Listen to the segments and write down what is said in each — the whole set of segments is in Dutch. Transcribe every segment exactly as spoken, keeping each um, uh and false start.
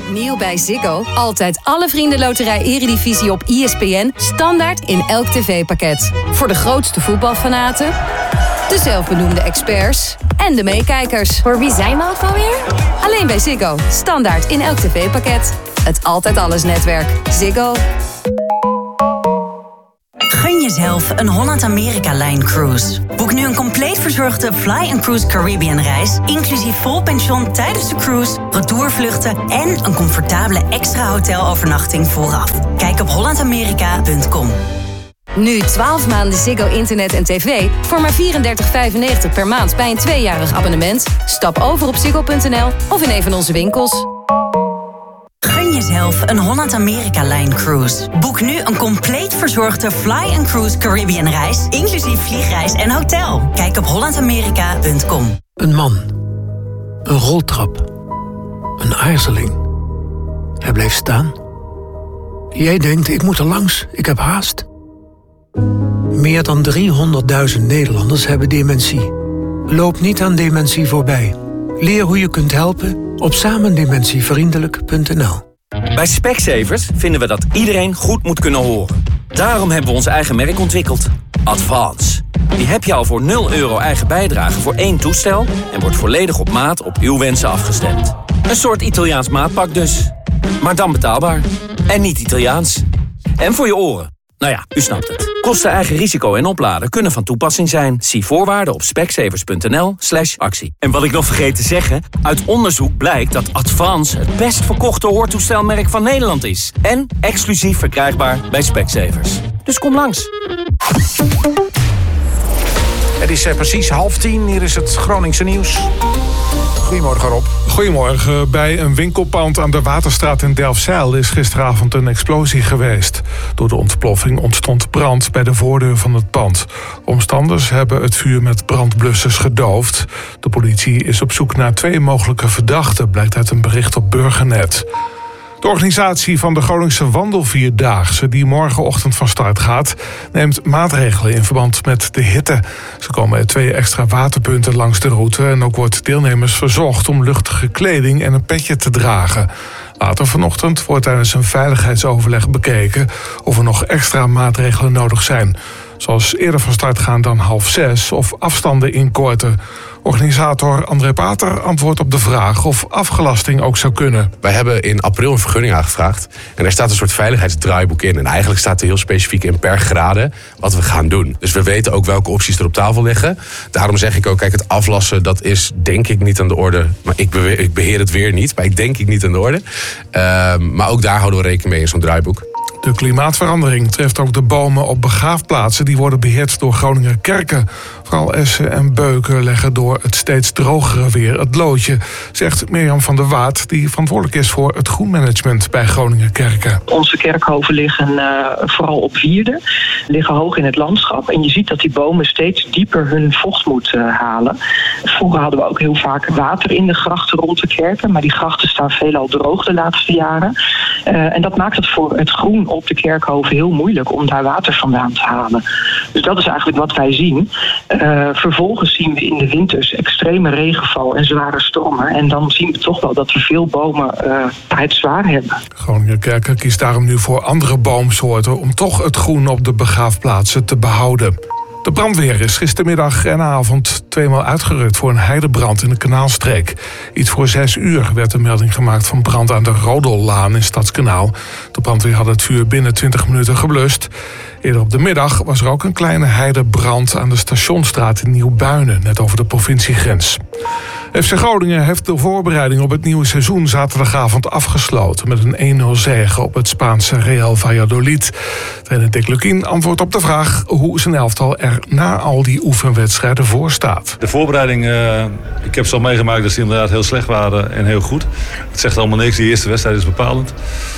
Nieuw bij Ziggo. Altijd alle Vriendenloterij Eredivisie op I S P N. Standaard in elk tv-pakket. Voor de grootste voetbalfanaten, de zelfbenoemde experts en de meekijkers. Voor wie zijn we ook alweer? Alleen bij Ziggo. Standaard in elk tv-pakket. Het Altijd Alles netwerk. Ziggo. Gun jezelf een Holland-Amerika-lijn cruise. Boek nu een compleet verzorgde Fly and Cruise Caribbean reis, inclusief vol pension tijdens de cruise, retourvluchten en een comfortabele extra hotelovernachting vooraf. Kijk op holland amerika punt com. Nu twaalf maanden Ziggo internet en tv voor maar vierendertig vijfennegentig per maand bij een tweejarig abonnement. Stap over op ziggo punt n l of in een van onze winkels. Gun jezelf een Holland-Amerika-lijn cruise. Boek nu een compleet verzorgde Fly and Cruise Caribbean reis, inclusief vliegreis en hotel. Kijk op holland amerika punt com. Een man. Een roltrap. Een aarzeling. Hij bleef staan. Jij denkt, ik moet er langs, ik heb haast. Meer dan driehonderdduizend Nederlanders hebben dementie. Loop niet aan dementie voorbij. Leer hoe je kunt helpen op samendementievriendelijk punt n l. Bij Specsavers vinden we dat iedereen goed moet kunnen horen. Daarom hebben we ons eigen merk ontwikkeld. Advance. Die heb je al voor nul euro eigen bijdrage voor één toestel en wordt volledig op maat op uw wensen afgestemd. Een soort Italiaans maatpak dus. Maar dan betaalbaar. En niet Italiaans. En voor je oren. Nou ja, u snapt het. Kosten, eigen risico en opladen kunnen van toepassing zijn. Zie voorwaarden op specsavers punt n l slash actie. En wat ik nog vergeet te zeggen, uit onderzoek blijkt dat Advance het best verkochte hoortoestelmerk van Nederland is. En exclusief verkrijgbaar bij Specsavers. Dus kom langs. Het is uh, precies half tien, hier is het Groningse nieuws. Goedemorgen Rob. Goedemorgen. Bij een winkelpand aan de Waterstraat in Delfzijl is gisteravond een explosie geweest. Door de ontploffing ontstond brand bij de voordeur van het pand. Omstanders hebben het vuur met brandblussers gedoofd. De politie is op zoek naar twee mogelijke verdachten, blijkt uit een bericht op Burgernet. De organisatie van de Groningse Wandelvierdaagse, die morgenochtend van start gaat, neemt maatregelen in verband met de hitte. Ze komen er twee extra waterpunten langs de route en ook wordt deelnemers verzocht om luchtige kleding en een petje te dragen. Later vanochtend wordt tijdens een veiligheidsoverleg bekeken of er nog extra maatregelen nodig zijn. Zoals eerder van start gaan dan half zes of afstanden inkorten. Organisator André Pater antwoordt op de vraag of afgelasting ook zou kunnen. Wij hebben in april een vergunning aangevraagd. En daar staat een soort veiligheidsdraaiboek in. En eigenlijk staat er heel specifiek in per grade wat we gaan doen. Dus we weten ook welke opties er op tafel liggen. Daarom zeg ik ook, kijk, het aflassen, dat is denk ik niet aan de orde. Maar ik, beweer, ik beheer het weer niet, maar ik denk ik niet aan de orde. Uh, maar ook daar houden we rekening mee in zo'n draaiboek. De klimaatverandering treft ook de bomen op begraafplaatsen. Die worden beheerd door Groninger kerken. Vooral Essen en Beuken leggen door het steeds drogere weer het loodje, zegt Mirjam van der Waard, die verantwoordelijk is voor het groenmanagement bij Groninger kerken. Onze kerkhoven liggen uh, vooral op wierden, liggen hoog in het landschap. En je ziet dat die bomen steeds dieper hun vocht moeten uh, halen. Vroeger hadden we ook heel vaak water in de grachten rond de kerken, maar die grachten staan veelal droog de laatste jaren. Uh, en dat maakt het voor het groen op de kerkhoven heel moeilijk om daar water vandaan te halen. Dus dat is eigenlijk wat wij zien. Uh, vervolgens zien we in de winters extreme regenval en zware stormen. En dan zien we toch wel dat we veel bomen uh, het zwaar hebben. Groninger kerken kiest daarom nu voor andere boomsoorten om toch het groen op de begraafplaatsen te behouden. De brandweer is gistermiddag en avond tweemaal uitgerukt voor een heidebrand in de Kanaalstreek. Iets voor zes uur werd een melding gemaakt van brand aan de Rodellaan in Stadskanaal. De brandweer had het vuur binnen twintig minuten geblust. Eerder op de middag was er ook een kleine heidebrand aan de Stationsstraat in Nieuw-Buinen, net over de provinciegrens. F C Groningen heeft de voorbereiding op het nieuwe seizoen zaterdagavond afgesloten met een één nul zege op het Spaanse Real Valladolid. Trainer Dick Lukien antwoordt op de vraag hoe zijn elftal er na al die oefenwedstrijden voor staat. De voorbereiding, uh, ik heb ze al meegemaakt dat ze inderdaad heel slecht waren en heel goed. Het zegt allemaal niks, die eerste wedstrijd is bepalend.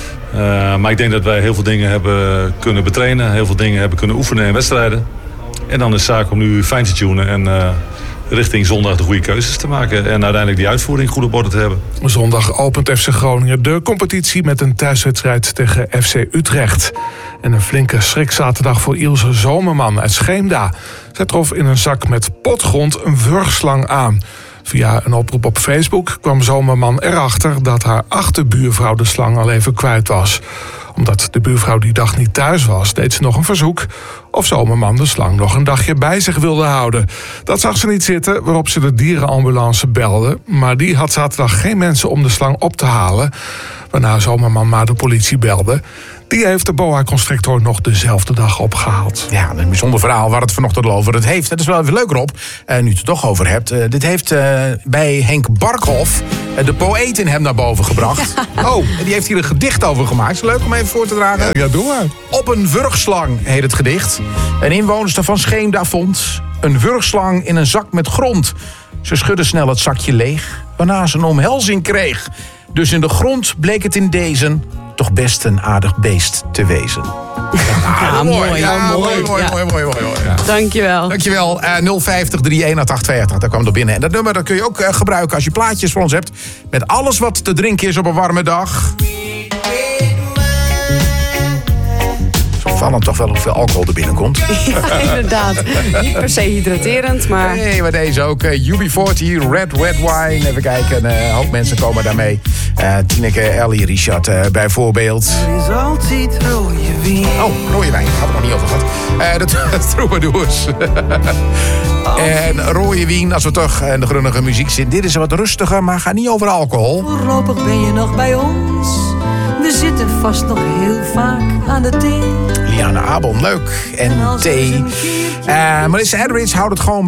Uh, maar ik denk dat wij heel veel dingen hebben kunnen betrainen, heel veel dingen hebben kunnen oefenen in wedstrijden. En dan is het zaak om nu fijn te tunen en uh, richting zondag de goede keuzes te maken. En uiteindelijk die uitvoering goed op orde te hebben. Zondag opent F C Groningen de competitie met een thuiswedstrijd tegen F C Utrecht. En een flinke schrik zaterdag voor Ilse Zomerman uit Scheemda. Zij trof in een zak met potgrond een wurgslang aan. Via een oproep op Facebook kwam Zomerman erachter dat haar achterbuurvrouw de slang al even kwijt was. Omdat de buurvrouw die dag niet thuis was, deed ze nog een verzoek of Zomerman de slang nog een dagje bij zich wilde houden. Dat zag ze niet zitten, waarop ze de dierenambulance belde. Maar die had zaterdag geen mensen om de slang op te halen, waarna Zomerman maar de politie belde. Die heeft de boa constrictor nog dezelfde dag opgehaald. Ja, een bijzonder verhaal waar het vanochtend al over het heeft. Dat is wel even leuk, Rob, uh, nu je het er toch over hebt. Uh, dit heeft uh, bij Henk Barkhoff, uh, de poëet, in hem naar boven gebracht. Ja. Oh, en die heeft hier een gedicht over gemaakt. Is leuk om even voor te dragen? Ja, ja, doe maar. Op een wurgslang heet het gedicht. Een inwoonster van Scheemda vond een wurgslang in een zak met grond. Ze schudde snel het zakje leeg, waarna ze een omhelzing kreeg. Dus in de grond bleek het in deze toch best een aardig beest te wezen. Ja, ja mooi. mooi. Ja, mooi, mooi, mooi, ja. mooi, mooi, mooi, mooi. Ja. Dankjewel. Dankjewel. Uh, nul vijftig drieënachtig tweeënachtig, daar kwam er binnen. En dat nummer dat kun je ook uh, gebruiken als je plaatjes voor ons hebt. Met alles wat te drinken is op een warme dag. Opvallend toch wel hoeveel alcohol er binnenkomt. Ja, inderdaad. Niet per se hydraterend, maar... Nee, maar deze ook. Uh, U B veertig, Red Red Wine. Even kijken, uh, een hoop mensen komen daarmee. Uh, Tineke, Ellie, Richard uh, bijvoorbeeld. Er is altijd rode wijn. Oh, rode wijn. Had er nog niet over gehad. Uh, de de troubadours. En rode wien, als we toch in de grunnige muziek zitten. Dit is wat rustiger, maar gaat niet over alcohol. Voorlopig ben je nog bij ons. We zitten vast nog heel vaak aan de thee. Liana Abel, leuk. En thee. Uh, Melissa Etheridge houdt het gewoon